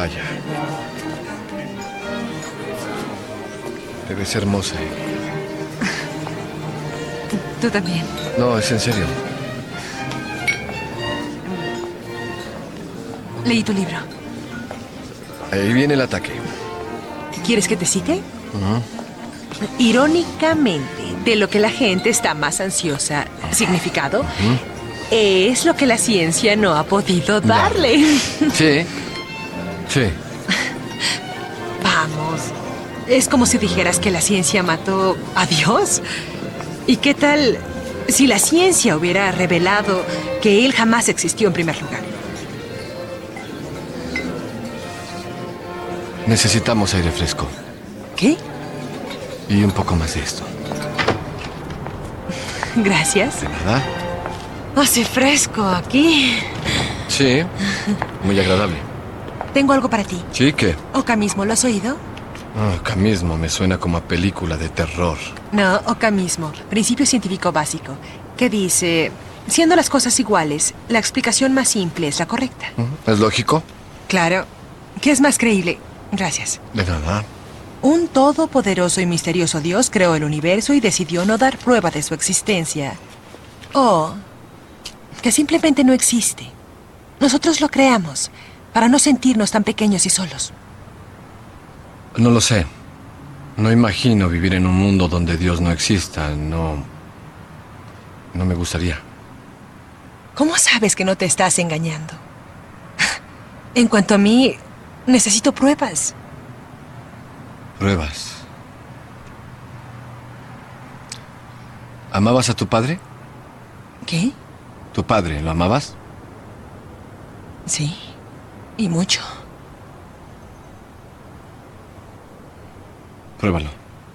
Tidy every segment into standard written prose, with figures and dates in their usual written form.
Vaya. Te ves hermosa. Tú también. No, es en serio. Leí tu libro. Ahí viene el ataque. ¿Quieres que te cite? Irónicamente, de lo que la gente está más ansiosa, significado, es lo que la ciencia no ha podido darle. Sí. Sí. Vamos. Es como si dijeras que la ciencia mató a Dios. ¿Y qué tal si la ciencia hubiera revelado que Él jamás existió en primer lugar? Necesitamos aire fresco. ¿Qué? Y un poco más de esto. Gracias. ¿De nada? Hace fresco aquí. Sí. Muy agradable. Tengo algo para ti. ¿Sí? ¿Qué? ¿Oca mismo? ¿Lo has oído? Acá mismo me suena como a película de terror. No, Oca mismo. Principio científico básico. Que dice, siendo las cosas iguales, la explicación más simple es la correcta. ¿Es lógico? Claro. ¿Qué es más creíble? Gracias. De nada. Un todopoderoso y misterioso Dios creó el universo y decidió no dar prueba de su existencia. O que simplemente no existe. Nosotros lo creamos para no sentirnos tan pequeños y solos. No lo sé. No imagino vivir en un mundo donde Dios no exista. No me gustaría. ¿Cómo sabes que no te estás engañando? En cuanto a mí, necesito pruebas. Pruebas. ¿Amabas a tu padre? ¿Qué? ¿Tu padre, lo amabas? Sí, y mucho. Pruébalo.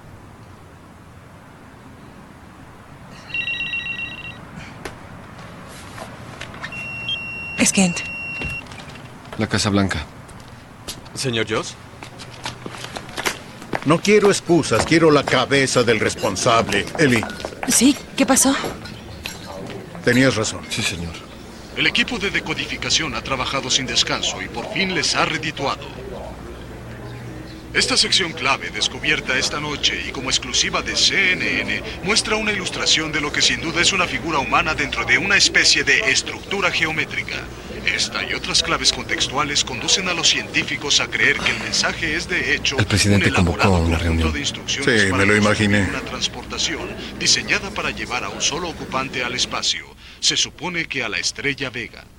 Es Kent. La Casa Blanca. Señor Joss. No quiero excusas, quiero la cabeza del responsable. Eli, Sí, ¿qué pasó? tenías razón. Sí, señor. El equipo de decodificación ha trabajado sin descanso y por fin les ha redituado. Esta sección clave, descubierta esta noche y como exclusiva de CNN, muestra una ilustración de lo que sin duda es una figura humana dentro de una especie de estructura geométrica. Esta y otras claves contextuales conducen a los científicos a creer que el mensaje es de hecho El presidente un elaborado convocó una conjunto reunión. de instrucciones Sí, para me lo construir imaginé. una transportación diseñada para llevar a un solo ocupante al espacio. Se supone que a la estrella Vega.